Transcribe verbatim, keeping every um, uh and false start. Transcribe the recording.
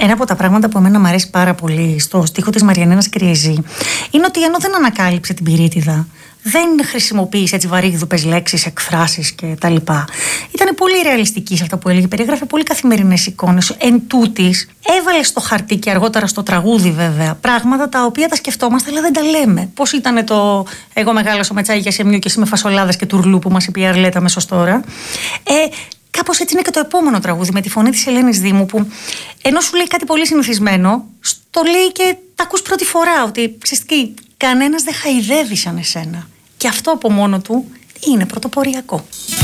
Ένα από τα πράγματα που εμένα μου αρέσει πάρα πολύ στο στίχο της Μαριανίνας Κριεζή είναι ότι ενώ δεν ανακάλυψε την πυρίτιδα, δεν χρησιμοποίησε έτσι βαρύγδουπες λέξεις, εκφράσεις κτλ. Ήταν πολύ ρεαλιστική σε αυτά που έλεγε. Περιγράφε πολύ καθημερινές εικόνες. Εν τούτης, έβαλε στο χαρτί και αργότερα στο τραγούδι, βέβαια, πράγματα τα οποία τα σκεφτόμαστε, αλλά δεν τα λέμε. Πώς ήταν το «Εγώ μεγάλωσα με τσάγια σεμιού και εσύ με φασολάδες και τουρλού» που μας είπε η Αρλέτα μέσως τώρα. Ε, Κάπως έτσι είναι και το επόμενο τραγούδι με τη φωνή της Ελένης Δήμου, που ενώ σου λέει κάτι πολύ συνηθισμένο, το λέει και τα ακούς πρώτη φορά, ότι ξέρεις τι, κανένας δεν χαϊδεύει σαν εσένα. Και αυτό από μόνο του είναι πρωτοποριακό.